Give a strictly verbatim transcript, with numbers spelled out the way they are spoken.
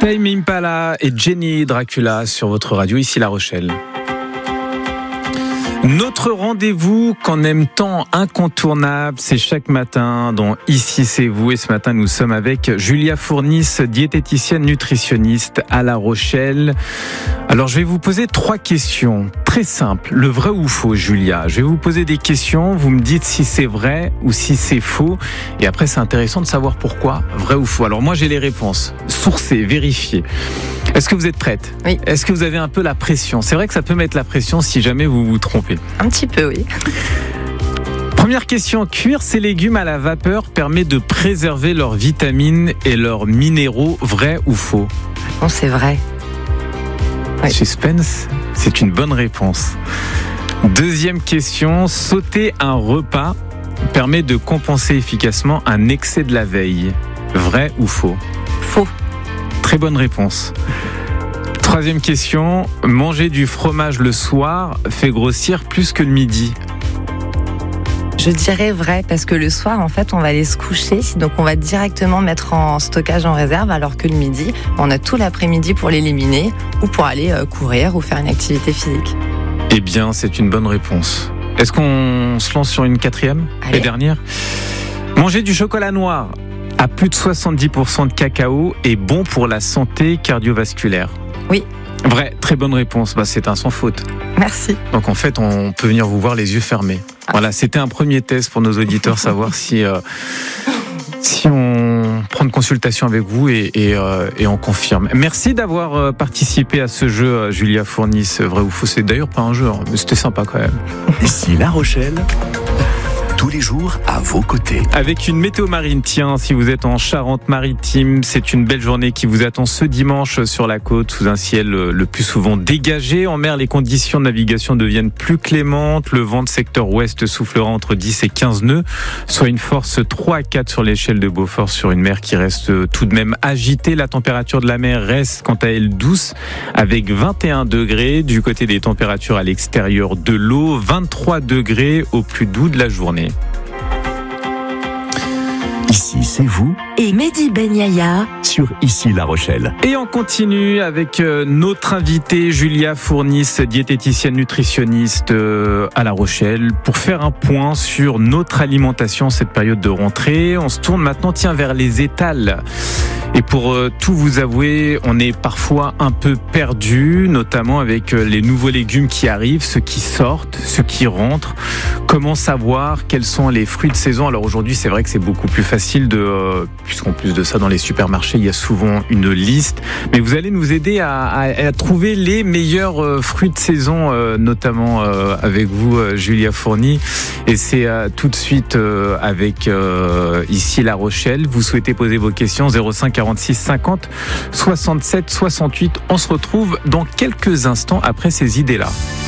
Tame Impala et Jenny Dracula sur votre radio, ici La Rochelle. Notre rendez-vous qu'on aime tant, incontournable, c'est chaque matin dans Ici c'est vous. Et ce matin, nous sommes avec Julia Fournis, diététicienne nutritionniste à La Rochelle. Alors, je vais vous poser trois questions très simples. Le vrai ou faux, Julia? Je vais vous poser des questions, vous me dites si c'est vrai ou si c'est faux. Et après, c'est intéressant de savoir pourquoi, vrai ou faux. Alors moi, j'ai les réponses, sourcées, vérifiées. Est-ce que vous êtes prête? Oui. Est-ce que vous avez un peu la pression? C'est vrai que ça peut mettre la pression si jamais vous vous trompez. Un petit peu, oui. Première question, cuire ces légumes à la vapeur permet de préserver leurs vitamines et leurs minéraux, vrai ou faux? Non, c'est vrai. Oui. Suspense, c'est une bonne réponse. Deuxième question, sauter un repas permet de compenser efficacement un excès de la veille, vrai ou faux? Faux. Très bonne réponse. Troisième question, manger du fromage le soir fait grossir plus que le midi. Je dirais vrai, parce que le soir, en fait, on va aller se coucher, donc on va directement mettre en stockage en réserve, alors que le midi, on a tout l'après-midi pour l'éliminer, ou pour aller courir ou faire une activité physique. Eh bien, c'est une bonne réponse. Est-ce qu'on se lance sur une quatrième et dernière? Manger du chocolat noir à plus de soixante-dix pour cent de cacao est bon pour la santé cardiovasculaire. Oui. Vrai, très bonne réponse. Bah, c'est un sans faute. Merci. Donc en fait, on peut venir vous voir les yeux fermés. Ah. Voilà, c'était un premier test pour nos auditeurs, savoir si euh, si on prend une consultation avec vous et, et, euh, et on confirme. Merci d'avoir euh, participé à ce jeu, euh, Julia Fournis. Vrai ou faux? C'est d'ailleurs pas un jeu, hein, mais c'était sympa quand même. Ici La Rochelle. Tous les jours à vos côtés. Avec une météo marine, tiens, si vous êtes en Charente-Maritime, c'est une belle journée qui vous attend ce dimanche sur la côte, sous un ciel le plus souvent dégagé. En mer, les conditions de navigation deviennent plus clémentes. Le vent de secteur ouest soufflera entre dix et quinze nœuds, soit une force trois à quatre sur l'échelle de Beaufort, sur une mer qui reste tout de même agitée. La température de la mer reste quant à elle douce, avec vingt et un degrés du côté des températures à l'extérieur de l'eau, vingt-trois degrés au plus doux de la journée. Ici, c'est vous et Mehdi Ben Yahya sur Ici La Rochelle. Et on continue avec notre invitée Julia Fournis, diététicienne nutritionniste à La Rochelle, pour faire un point sur notre alimentation cette période de rentrée. On se tourne maintenant tiens, vers les étals. Et pour tout vous avouer, on est parfois un peu perdu, notamment avec les nouveaux légumes qui arrivent, ceux qui sortent, ceux qui rentrent. Comment savoir quels sont les fruits de saison? Alors aujourd'hui, c'est vrai que c'est beaucoup plus facile de, euh, puisqu'en plus de ça, dans les supermarchés, il y a souvent une liste. Mais vous allez nous aider à, à, à trouver les meilleurs euh, fruits de saison, euh, notamment euh, avec vous, euh, Julia Fournis. Et c'est euh, tout de suite euh, avec euh, Ici La Rochelle. Vous souhaitez poser vos questions, zéro cinq quarante-six cinquante soixante-sept soixante-huit. On se retrouve dans quelques instants après ces idées-là.